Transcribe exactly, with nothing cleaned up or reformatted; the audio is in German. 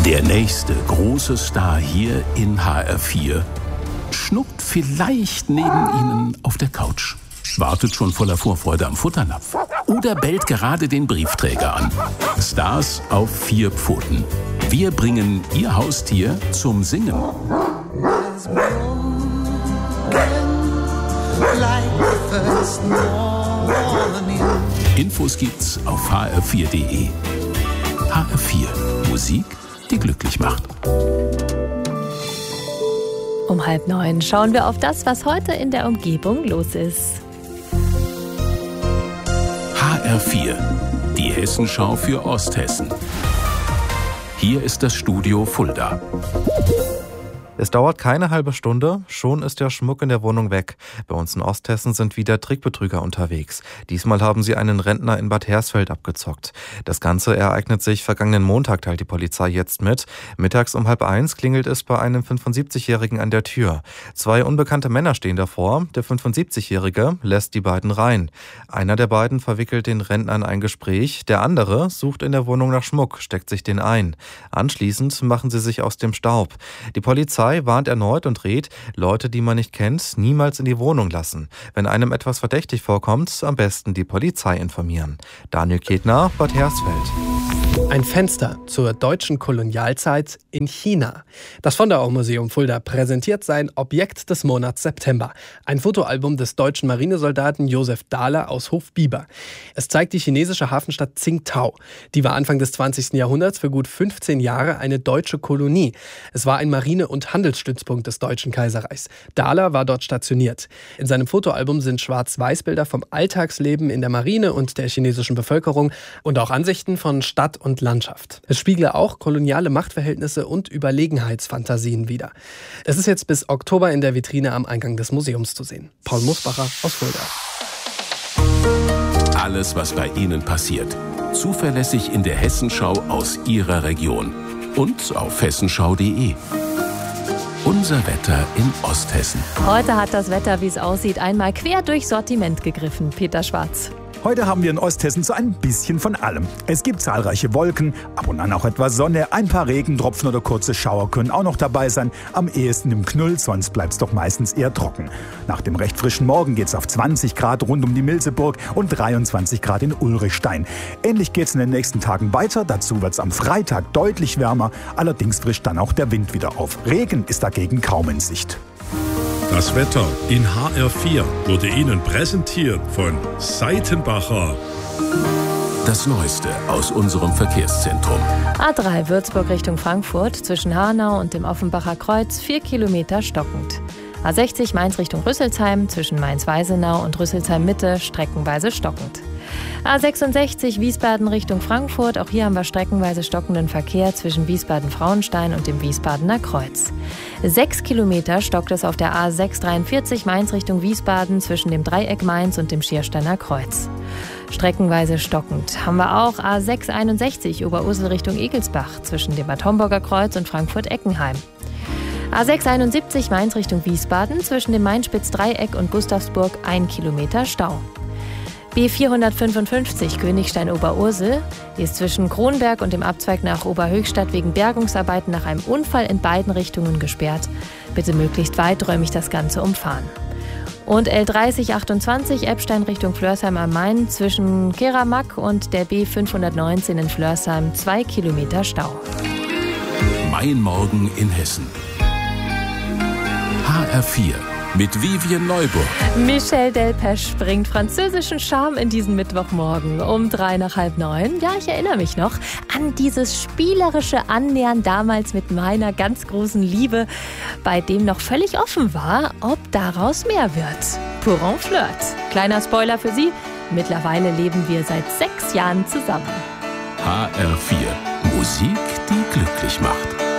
Der nächste große Star hier in H R vier schnuckt vielleicht neben Ihnen auf der Couch, wartet schon voller Vorfreude am Futternapf oder bellt gerade den Briefträger an. Stars auf vier Pfoten. Wir bringen Ihr Haustier zum Singen. Infos gibt's auf h r vier punkt d e. H R vier. Musik, die glücklich macht. Um halb neun schauen wir auf das, was heute in der Umgebung los ist. H R vier. Die Hessenschau für Osthessen. Hier ist das Studio Fulda. Es dauert keine halbe Stunde, schon ist der Schmuck in der Wohnung weg. Bei uns in Osthessen sind wieder Trickbetrüger unterwegs. Diesmal haben sie einen Rentner in Bad Hersfeld abgezockt. Das Ganze ereignet sich vergangenen Montag, teilt die Polizei jetzt mit. Mittags um halb eins klingelt es bei einem fünfundsiebzigjährigen an der Tür. Zwei unbekannte Männer stehen davor. Der fünfundsiebzigjährige lässt die beiden rein. Einer der beiden verwickelt den Rentner in ein Gespräch. Der andere sucht in der Wohnung nach Schmuck, steckt sich den ein. Anschließend machen sie sich aus dem Staub. Die Polizei warnt erneut und rät, Leute, die man nicht kennt, niemals in die Wohnung lassen. Wenn einem etwas verdächtig vorkommt, am besten die Polizei informieren. Daniel Ketner, Bad Hersfeld. Ein Fenster zur deutschen Kolonialzeit in China. Das Von der Au Museum Fulda präsentiert sein Objekt des Monats September. Ein Fotoalbum des deutschen Marinesoldaten Josef Dahler aus Hofbieber. Es zeigt die chinesische Hafenstadt Tsingtao. Die war Anfang des zwanzigsten Jahrhunderts für gut fünfzehn Jahre eine deutsche Kolonie. Es war ein Marine- und Handelsstützpunkt des Deutschen Kaiserreichs. Dahler war dort stationiert. In seinem Fotoalbum sind Schwarz-Weiß-Bilder vom Alltagsleben in der Marine und der chinesischen Bevölkerung und auch Ansichten von Stadt und Landschaft. Es spiegle auch koloniale Machtverhältnisse und Überlegenheitsfantasien wider. Es ist jetzt bis Oktober in der Vitrine am Eingang des Museums zu sehen. Paul Musbacher aus Fulda. Alles, was bei Ihnen passiert, zuverlässig in der Hessenschau aus Ihrer Region und auf hessenschau punkt d e. Unser Wetter in Osthessen. Heute hat das Wetter, wie es aussieht, einmal quer durchs Sortiment gegriffen. Peter Schwarz. Heute haben wir in Osthessen so ein bisschen von allem. Es gibt zahlreiche Wolken, ab und an auch etwas Sonne, ein paar Regentropfen oder kurze Schauer können auch noch dabei sein. Am ehesten im Knüll, sonst bleibt es doch meistens eher trocken. Nach dem recht frischen Morgen geht es auf zwanzig Grad rund um die Milseburg und dreiundzwanzig Grad in Ulrichstein. Ähnlich geht es in den nächsten Tagen weiter, dazu wird es am Freitag deutlich wärmer, allerdings frischt dann auch der Wind wieder auf. Regen ist dagegen kaum in Sicht. Das Wetter in H R vier wurde Ihnen präsentiert von Seitenbacher. Das Neueste aus unserem Verkehrszentrum. A drei Würzburg Richtung Frankfurt zwischen Hanau und dem Offenbacher Kreuz vier Kilometer stockend. A sechzig Mainz Richtung Rüsselsheim zwischen Mainz-Weisenau und Rüsselsheim-Mitte streckenweise stockend. A sechsundsechzig Wiesbaden Richtung Frankfurt, auch hier haben wir streckenweise stockenden Verkehr zwischen Wiesbaden-Frauenstein und dem Wiesbadener Kreuz. Sechs Kilometer stockt es auf der A sechshundertdreiundvierzig Mainz Richtung Wiesbaden zwischen dem Dreieck Mainz und dem Schiersteiner Kreuz. Streckenweise stockend haben wir auch A sechshunderteinundsechzig Oberursel Richtung Egelsbach zwischen dem Bad Homburger Kreuz und Frankfurt-Eckenheim. A sechshunderteinundsiebzig Mainz Richtung Wiesbaden zwischen dem Mainspitz-Dreieck und Gustavsburg ein Kilometer Stau. B vierhundertfünfundfünfzig Königstein-Oberursel, die ist zwischen Kronberg und dem Abzweig nach Oberhöchstadt wegen Bergungsarbeiten nach einem Unfall in beiden Richtungen gesperrt. Bitte möglichst weiträumig das Ganze umfahren. Und L dreißig achtundzwanzig Eppstein Richtung Flörsheim am Main zwischen Keramak und der B fünfhundertneunzehn in Flörsheim zwei Kilometer Stau. Mein Morgen in Hessen. H R vier. Mit Vivian Neuburg. Michel Delpech bringt französischen Charme in diesen Mittwochmorgen um drei nach halb neun. Ja, ich erinnere mich noch an dieses spielerische Annähern damals mit meiner ganz großen Liebe, bei dem noch völlig offen war, ob daraus mehr wird. Pour un flirt. Kleiner Spoiler für Sie, mittlerweile leben wir seit sechs Jahren zusammen. H R vier. Musik, die glücklich macht.